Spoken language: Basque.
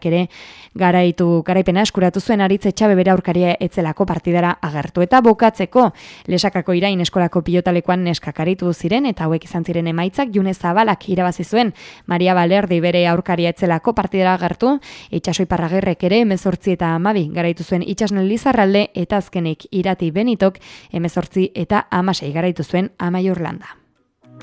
Zabalak ere garaipena eskuratu zuen Aritz Etxabe bere aurkaria etzelako partidara agertu. Eta bukatzeko Lesakako Irain eskolako pilotalekoan neskak aritu ziren eta hauek izan ziren emaitzak. June Zabalak irabazi zuen Maria Balerdi bere aurkaria etzelako partidara agertu. Itxaso Iparragirrek ere 18 eta 12 garaitu zuen Itxasnen Lizarralde eta azkenik Irati Benitok 18 eta 16 garaitu zuen Amaiur Landa.